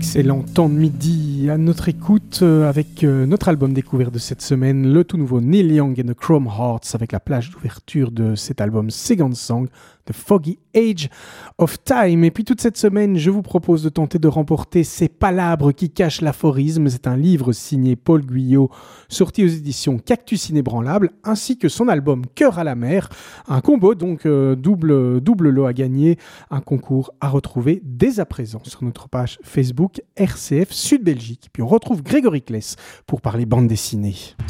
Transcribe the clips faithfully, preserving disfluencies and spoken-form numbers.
Excellent temps de midi à notre écoute euh, avec euh, notre album découvert de cette semaine, le tout nouveau Neil Young and the Chrome Hearts, avec la plage d'ouverture de cet album Second Song, The Foggy Age of Time. Et puis toute cette semaine, je vous propose de tenter de remporter Ces palabres qui cachent l'aphorisme. C'est un livre signé Paul Guyot, sorti aux éditions Cactus Inébranlable, ainsi que son album Cœur à la mer, un combo, donc euh, double, double lot à gagner, un concours à retrouver dès à présent sur notre page Facebook R C F Sud Belgique. Puis on retrouve Grégory Kless pour parler bande dessinée.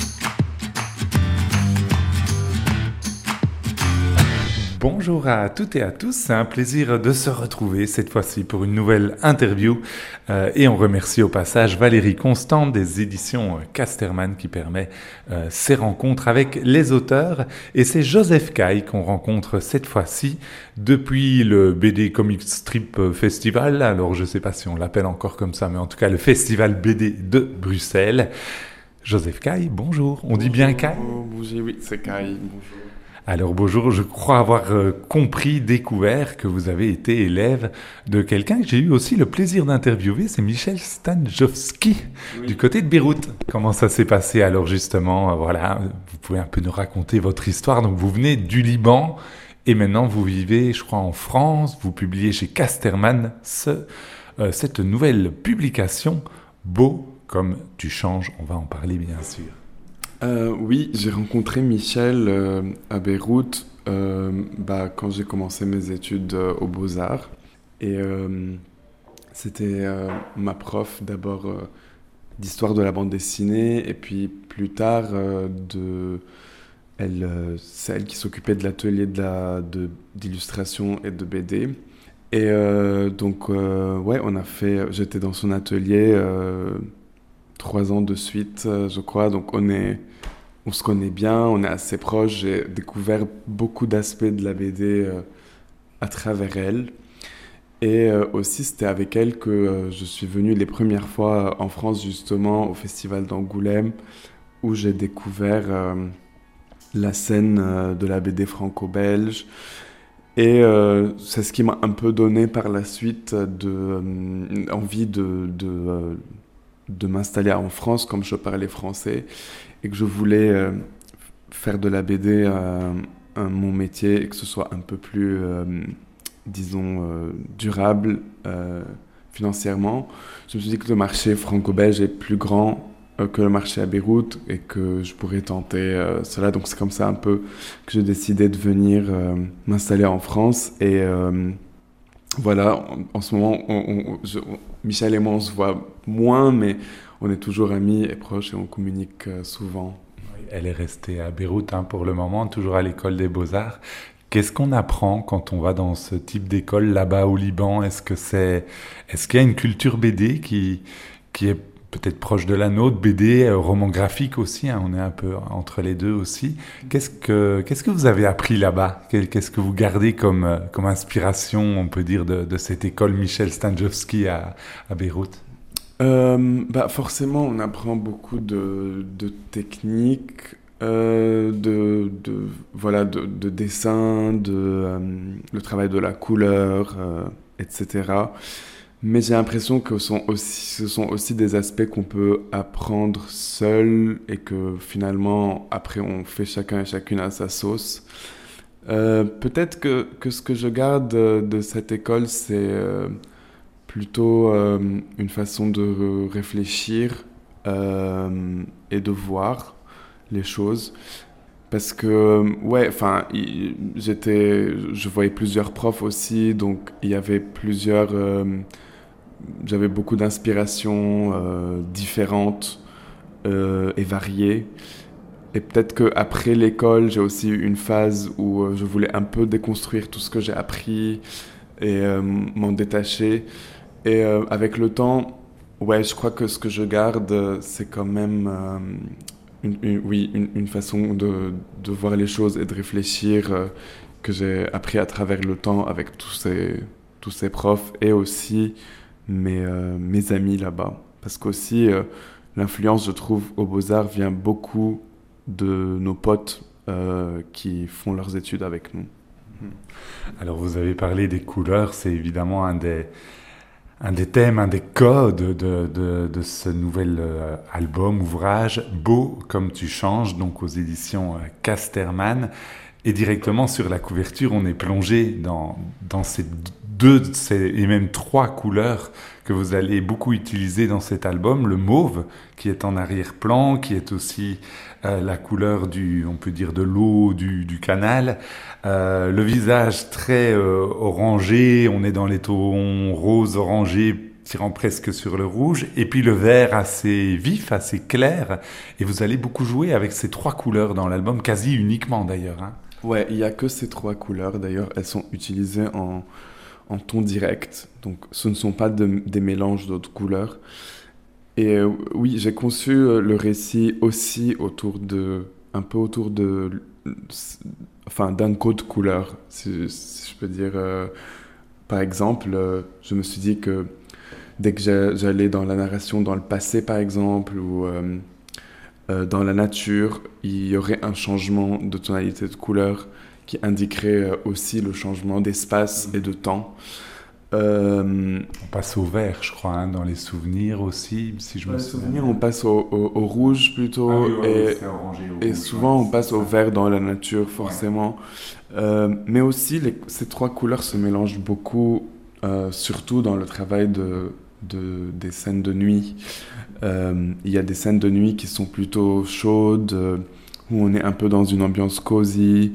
Bonjour à toutes et à tous, c'est un plaisir de se retrouver cette fois-ci pour une nouvelle interview euh, et on remercie au passage Valérie Constant des éditions Casterman qui permet euh, ces rencontres avec les auteurs, et c'est Joseph Caille qu'on rencontre cette fois-ci depuis le B D Comic Strip Festival. Alors je ne sais pas si on l'appelle encore comme ça, mais en tout cas le Festival B D de Bruxelles. Joseph Caille, bonjour, on bonjour, dit bien Caille ? Bonjour, oui, c'est Caille, bonjour. Alors bonjour, je crois avoir euh, compris, découvert que vous avez été élève de quelqu'un que j'ai eu aussi le plaisir d'interviewer, c'est Michel Stanjowski, oui. Du côté de Beyrouth. Comment ça s'est passé alors justement, euh, voilà, vous pouvez un peu nous raconter votre histoire. Donc vous venez du Liban et maintenant vous vivez, je crois, en France, vous publiez chez Casterman ce, euh, cette nouvelle publication, Beau comme tu changes, on va en parler bien sûr. Euh, oui, j'ai rencontré Michel euh, à Beyrouth euh, bah, quand j'ai commencé mes études euh, aux Beaux-Arts. Et euh, c'était euh, ma prof d'abord euh, d'histoire de la bande dessinée, et puis plus tard, euh, de... elle, euh, c'est elle qui s'occupait de l'atelier de la, de, d'illustration et de B D. Et euh, donc, euh, ouais, on a fait... J'étais dans son atelier... Euh, trois ans de suite, euh, je crois. Donc on est, on se connaît bien, on est assez proches. J'ai découvert beaucoup d'aspects de la B D euh, à travers elle. Et euh, aussi, c'était avec elle que euh, je suis venu les premières fois en France, justement, au Festival d'Angoulême, où j'ai découvert euh, la scène euh, de la B D franco-belge. Et euh, c'est ce qui m'a un peu donné par la suite de, euh, envie de... de euh, de m'installer en France, comme je parlais français, et que je voulais euh, faire de la B D euh, un, mon métier, et que ce soit un peu plus, euh, disons, euh, durable euh, financièrement. Je me suis dit que le marché franco-belge est plus grand euh, que le marché à Beyrouth, et que je pourrais tenter euh, cela. Donc c'est comme ça un peu que j'ai décidé de venir euh, m'installer en France. Et euh, voilà, en, en ce moment, on, on, je, on, Michel et moi, on se voit moins, mais on est toujours amis et proches et on communique euh, souvent. Elle est restée à Beyrouth hein, pour le moment, toujours à l'école des Beaux-Arts. Qu'est-ce qu'on apprend quand on va dans ce type d'école là-bas au Liban ? Est-ce que c'est, est-ce qu'il y a une culture B D qui, qui est peut-être proche de la nôtre, B D, euh, roman graphique aussi, hein, on est un peu entre les deux aussi. Qu'est-ce que, qu'est-ce que vous avez appris là-bas ? Qu'est-ce que vous gardez comme, comme inspiration, on peut dire, de, de cette école Michel Stanjowski à, à Beyrouth ? euh, bah forcément, on apprend beaucoup de, de techniques, euh, de, de, voilà, de, de dessin, de, euh, le travail de la couleur, euh, et cetera. Mais j'ai l'impression que ce sont aussi, ce sont aussi des aspects qu'on peut apprendre seul, et que finalement, après, on fait chacun et chacune à sa sauce. Euh, peut-être que, que ce que je garde de, de cette école, c'est euh, plutôt euh, une façon de réfléchir euh, et de voir les choses. Parce que, ouais, enfin, j'étais, je voyais plusieurs profs aussi, donc il y avait plusieurs... Euh, j'avais beaucoup d'inspirations euh, différentes euh, et variées. Et peut-être qu'après l'école, j'ai aussi eu une phase où euh, je voulais un peu déconstruire tout ce que j'ai appris et euh, m'en détacher. Et euh, avec le temps, ouais, je crois que ce que je garde, c'est quand même... Euh, Une, une, oui, une, une façon de, de voir les choses et de réfléchir euh, que j'ai appris à travers le temps avec tous ces, tous ces profs, et aussi mes, euh, mes amis là-bas. Parce qu'aussi, euh, l'influence, je trouve, aux Beaux-Arts vient beaucoup de nos potes euh, qui font leurs études avec nous. Alors, vous avez parlé des couleurs, c'est évidemment un des... un des thèmes, un des codes de, de, de ce nouvel euh, album, ouvrage, Beau comme tu changes, donc aux éditions euh, Casterman. Et directement sur la couverture, on est plongé dans, dans ces deux ces, et même trois couleurs que vous allez beaucoup utiliser dans cet album. Le mauve, qui est en arrière-plan, qui est aussi euh, la couleur du, on peut dire, de l'eau du, du canal. Euh, le visage très euh, orangé, on est dans les tons rose orangé, tirant presque sur le rouge, et puis le vert assez vif, assez clair. Et vous allez beaucoup jouer avec ces trois couleurs dans l'album, quasi uniquement d'ailleurs, hein. Ouais, il n'y a que ces trois couleurs d'ailleurs, elles sont utilisées en, en ton direct, donc ce ne sont pas de, des mélanges d'autres couleurs. Et euh, oui, j'ai conçu euh, le récit aussi autour de, un peu autour de, enfin, d'un code couleur, si, si je peux dire. Euh, par exemple, euh, je me suis dit que dès que j'allais dans la narration, dans le passé par exemple, ou euh, euh, dans la nature, il y aurait un changement de tonalité de couleur qui indiquerait euh, aussi le changement d'espace et de temps. Euh, on passe au vert, je crois, hein, dans les souvenirs aussi, si je me souviens. Souvenirs, on passe au, au, au rouge plutôt, ah, oui, ouais, et, ouais, orangé, au et rouge, souvent ouais, on passe ça. Au vert dans la nature, forcément. Ouais. Euh, mais aussi, les, ces trois couleurs se mélangent beaucoup, euh, surtout dans le travail de, de, des scènes de nuit. Euh, il y a des scènes de nuit qui sont plutôt chaudes, euh, où on est un peu dans une ambiance cosy,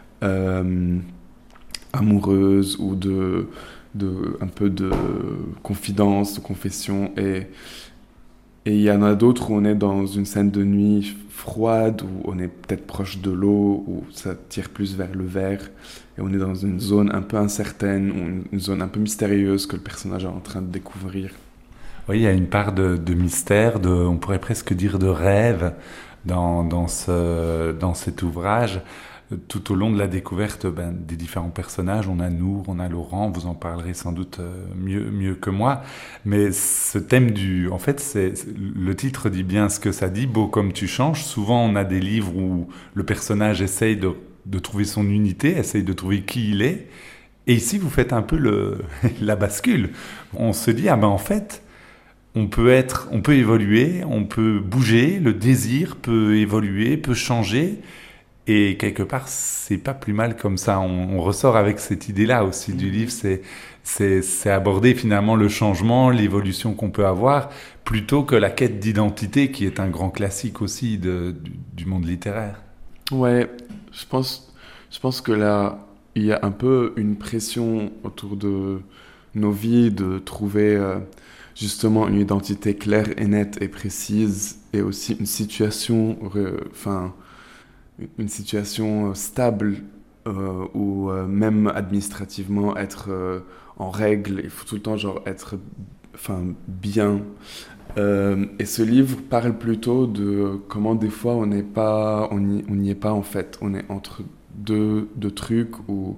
euh, amoureuse, ou de... De, un peu de confidence, de confession, et et il y en a d'autres où on est dans une scène de nuit froide, où on est peut-être proche de l'eau, où ça tire plus vers le vert, et on est dans une zone un peu incertaine, une, une zone un peu mystérieuse que le personnage est en train de découvrir. Oui, il y a une part de, de mystère, de, on pourrait presque dire de rêve dans, dans, ce, dans cet ouvrage. Tout au long de la découverte ben, des différents personnages, on a Nour, on a Laurent, vous en parlerez sans doute mieux, mieux que moi, mais ce thème du... En fait, c'est, le titre dit bien ce que ça dit, Beau comme tu changes. Souvent, on a des livres où le personnage essaye de, de trouver son unité, essaye de trouver qui il est, et ici, vous faites un peu le, la bascule. On se dit, ah ben en fait... On peut être, on peut évoluer, on peut bouger, le désir peut évoluer, peut changer... Et quelque part, c'est pas plus mal comme ça. On, on ressort avec cette idée-là aussi du livre. C'est, c'est, c'est aborder finalement le changement, l'évolution qu'on peut avoir, plutôt que la quête d'identité, qui est un grand classique aussi de, du, du monde littéraire. Ouais, je pense, je pense que là, il y a un peu une pression autour de nos vies de trouver euh, justement une identité claire et nette et précise, et aussi une situation, enfin. Euh, une situation stable euh, ou euh, même administrativement être euh, en règle, il faut tout le temps genre être enfin bien. Euh, et ce livre parle plutôt de comment des fois on n'est pas, on n'y on n'y est pas en fait, on est entre deux, deux trucs où,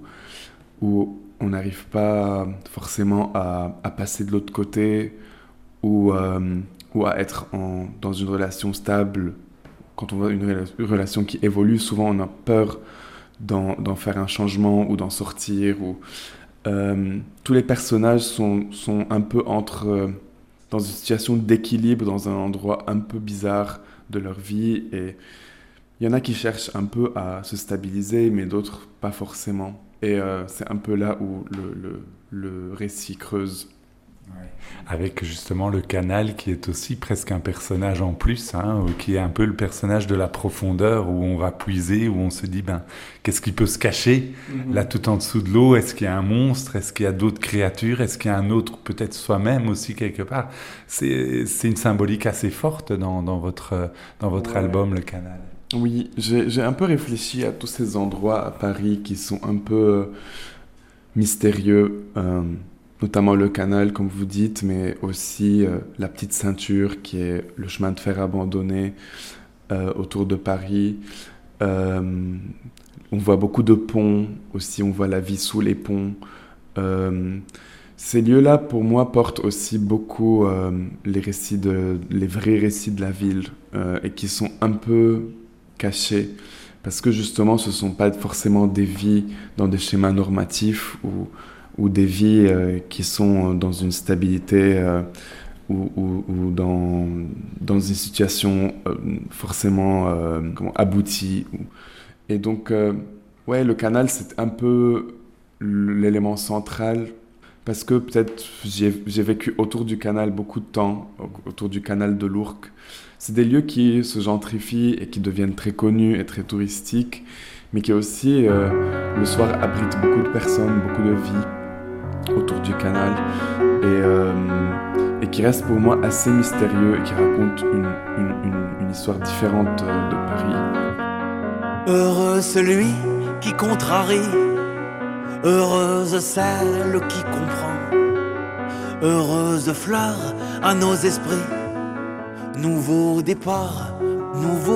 où on n'arrive pas forcément à, à passer de l'autre côté, ou, euh, ou à être en, dans une relation stable. Quand on voit une relation qui évolue, souvent on a peur d'en, d'en faire un changement ou d'en sortir. Ou, euh, tous les personnages sont, sont un peu entre, euh, dans une situation d'équilibre, dans un endroit un peu bizarre de leur vie. Et il y en a qui cherchent un peu à se stabiliser, mais d'autres pas forcément. Et euh, c'est un peu là où le, le, le récit creuse. Ouais. Avec justement le canal qui est aussi presque un personnage en plus, hein, qui est un peu le personnage de la profondeur, où on va puiser, où on se dit ben, qu'est-ce qui peut se cacher mm-hmm. là tout en dessous de l'eau? Est-ce qu'il y a un monstre? Est-ce qu'il y a d'autres créatures? Est-ce qu'il y a un autre, peut-être soi-même aussi quelque part? C'est, c'est une symbolique assez forte dans, dans votre, dans votre ouais. album, le canal. Oui, j'ai, j'ai un peu réfléchi à tous ces endroits à Paris qui sont un peu euh, mystérieux, euh, notamment le canal, comme vous dites, mais aussi euh, la petite ceinture qui est le chemin de fer abandonné euh, autour de Paris. Euh, on voit beaucoup de ponts aussi, on voit la vie sous les ponts. Euh, ces lieux-là, pour moi, portent aussi beaucoup euh, les récits de, les vrais récits de la ville euh, et qui sont un peu cachés parce que justement, ce ne sont pas forcément des vies dans des schémas normatifs où ou des vies euh, qui sont dans une stabilité euh, ou, ou, ou dans, dans une situation euh, forcément euh, comment, aboutie. Et donc, euh, ouais, le canal, c'est un peu l'élément central parce que peut-être j'ai, j'ai vécu autour du canal beaucoup de temps, autour du canal de l'Ourcq. C'est des lieux qui se gentrifient et qui deviennent très connus et très touristiques, mais qui aussi, euh, le soir, abritent beaucoup de personnes, beaucoup de vies autour du canal, et, euh, et qui restent pour moi assez mystérieux et qui racontent une, une, une, une histoire différente de Paris. Heureux celui qui contrarie, heureuse celle qui comprend, heureuse fleur à nos esprits, nouveau départ, nouveau